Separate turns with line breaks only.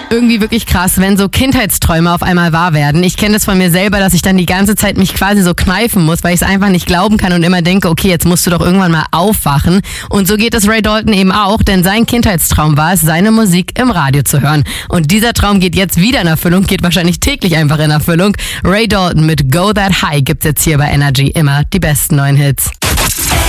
irgendwie wirklich krass, wenn so Kindheitsträume auf einmal wahr werden. Ich kenne das von mir selber, dass ich dann die ganze Zeit mich quasi so kneifen muss, weil ich es einfach nicht glauben kann und immer denke, okay, jetzt musst du doch irgendwann mal aufwachen. Und so geht es Ray Dalton eben auch, denn sein Kindheitstraum war es, seine Musik im Radio zu hören. Und dieser Traum geht jetzt wieder in Erfüllung, geht wahrscheinlich täglich einfach in Erfüllung. Ray Dalton mit Go That High gibt's jetzt hier bei Energy, immer die besten neuen Hits.